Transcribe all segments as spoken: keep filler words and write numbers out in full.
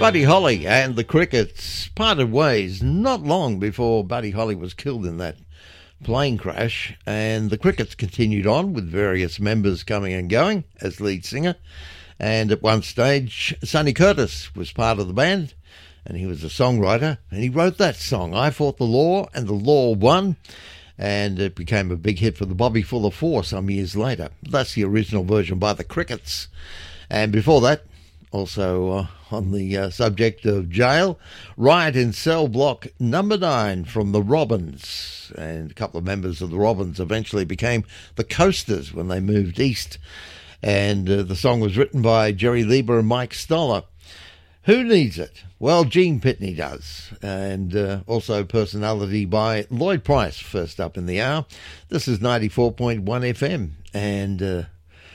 Buddy Holly and the Crickets parted ways not long before Buddy Holly was killed in that plane crash, and the Crickets continued on with various members coming and going as lead singer. And at one stage, Sonny Curtis was part of the band, and he was a songwriter, and he wrote that song, I Fought the Law, and the Law Won, and it became a big hit for the Bobby Fuller Four some years later. That's the original version by the Crickets. And before that, also uh, on the uh, subject of jail, Riot in Cell Block Number Nine from the Robins, and a couple of members of the Robins eventually became the Coasters when they moved east, and uh, the song was written by Jerry Lieber and Mike Stoller. Who needs it? Well, Gene Pitney does, and uh, also personality by Lloyd Price, first up in the hour. This is ninety-four point one F M, and uh,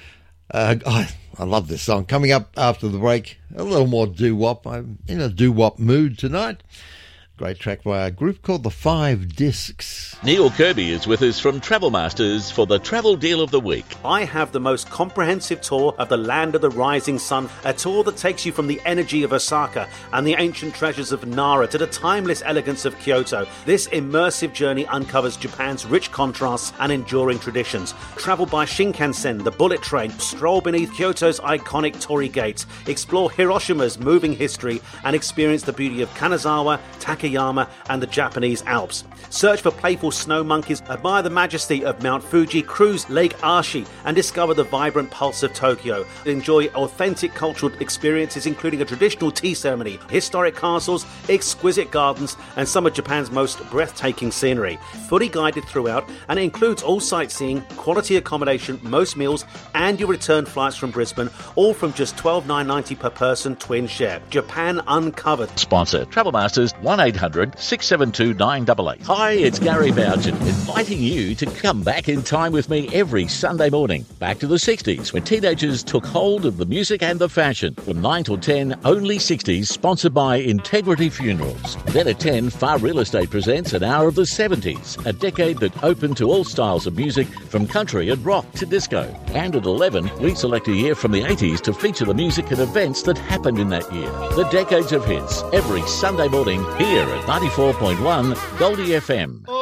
uh, I, I love this song. Coming up after the break, a little more doo-wop. I'm in a doo-wop mood tonight. Great track by a group called the Five Discs. Neil Kirby is with us from Travel Masters for the Travel Deal of the Week. I have the most comprehensive tour of the Land of the Rising Sun, a tour that takes you from the energy of Osaka and the ancient treasures of Nara to the timeless elegance of Kyoto. This immersive journey uncovers Japan's rich contrasts and enduring traditions. Travel by Shinkansen, the bullet train, stroll beneath Kyoto's iconic Torii Gates, explore Hiroshima's moving history, and experience the beauty of Kanazawa, Takayama, and the Japanese Alps. Search for playful snow monkeys, admire the majesty of Mount Fuji, cruise Lake Ashi, and discover the vibrant pulse of Tokyo. Enjoy authentic cultural experiences, including a traditional tea ceremony, historic castles, exquisite gardens, and some of Japan's most breathtaking scenery. Fully guided throughout, and it includes all sightseeing, quality accommodation, most meals, and your return flights from Brisbane, all from just twelve dollars nine ninety per person, twin share. Japan Uncovered. Sponsor Travel Masters, one eight hundred six seven two nine eight eight. Hi, it's Gary Bougen, inviting you to come back in time with me every Sunday morning. Back to the sixties, when teenagers took hold of the music and the fashion. From nine till ten, Only sixties, sponsored by Integrity Funerals. Then at ten, Far Real Estate presents an hour of the seventies, a decade that opened to all styles of music, from country and rock to disco. And at eleven, we select a year from the eighties to feature the music and events that happened in that year. The Decades of Hits, every Sunday morning here at ninety-four point one Goldie F M.